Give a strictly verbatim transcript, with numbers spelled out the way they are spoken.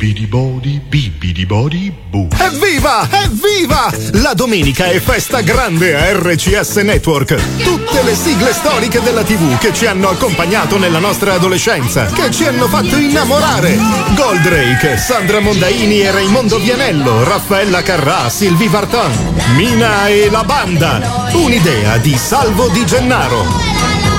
Bibidi bodi, bibidi bodi, boo. Evviva! Evviva! La domenica è festa grande a R C S Network. Tutte le sigle storiche della tivù che ci hanno accompagnato nella nostra adolescenza, che ci hanno fatto innamorare. Goldrake, Sandra Mondaini e Raimondo Vianello, Raffaella Carrà, Sylvie Vartan, Mina e la banda. Un'idea di Salvo Di Gennaro.